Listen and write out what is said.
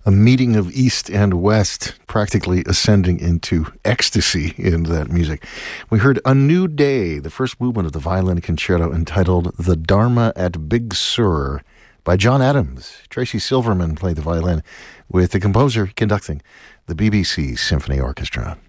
a meeting of East and West, practically ascending into ecstasy in that music. We heard A New Day, the first movement of the violin concerto entitled The Dharma at Big Sur by John Adams. Tracy Silverman played the violin with the composer conducting the BBC Symphony Orchestra.